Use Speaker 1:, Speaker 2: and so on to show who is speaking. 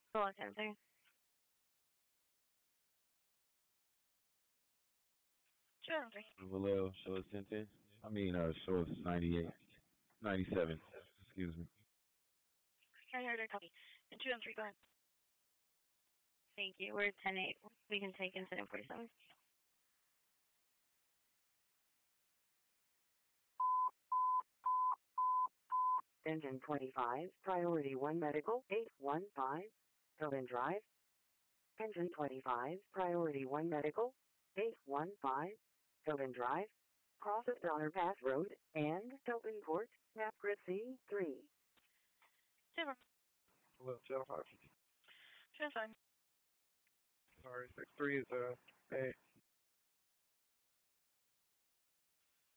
Speaker 1: Hold on, 10 seconds. Sure.
Speaker 2: Vallejo, show us 1010. I mean, show us 98, 97. Excuse me.
Speaker 1: I heard a copy. And 2 on 3, go ahead. Thank you. We're at 10-8. We can take incident 47.
Speaker 3: Engine 25, Priority 1 Medical, 815, Hillman Drive. Engine 25, Priority 1 Medical, 815, Hillman Drive. Cross at Donner Pass Road and Hilton Court, Napcra C3.
Speaker 1: Zero.
Speaker 4: Hello, Channel 5.
Speaker 1: Channel 5.
Speaker 4: Sorry, 6-3 is, A.